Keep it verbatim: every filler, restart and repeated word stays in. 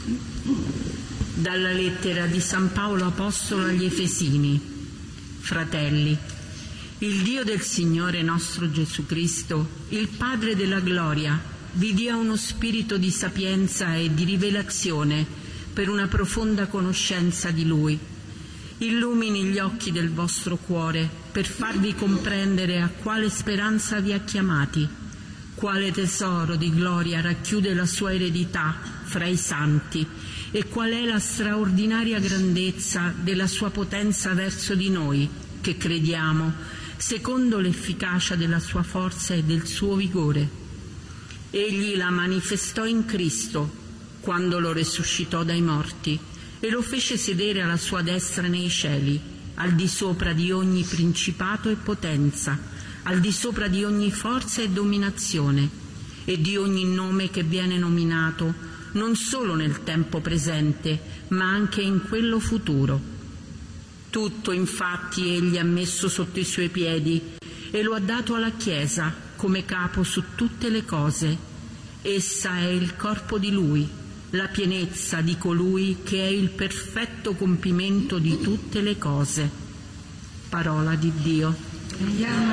Dalla lettera di San Paolo Apostolo agli Efesini. Fratelli, il Dio del Signore nostro Gesù Cristo, il Padre della gloria, vi dia uno spirito di sapienza e di rivelazione per una profonda conoscenza di Lui. Illumini gli occhi del vostro cuore per farvi comprendere a quale speranza vi ha chiamati, quale tesoro di gloria racchiude la sua eredità fra i santi e qual è la straordinaria grandezza della sua potenza verso di noi, che crediamo, secondo l'efficacia della sua forza e del suo vigore. Egli la manifestò in Cristo, quando lo resuscitò dai morti, e lo fece sedere alla sua destra nei cieli, al di sopra di ogni principato e potenza, al di sopra di ogni forza e dominazione, e di ogni nome che viene nominato, non solo nel tempo presente, ma anche in quello futuro. Tutto infatti egli ha messo sotto i suoi piedi e lo ha dato alla Chiesa come capo su tutte le cose. Essa è il corpo di Lui, la pienezza di colui che è il perfetto compimento di tutte le cose. Parola di Dio.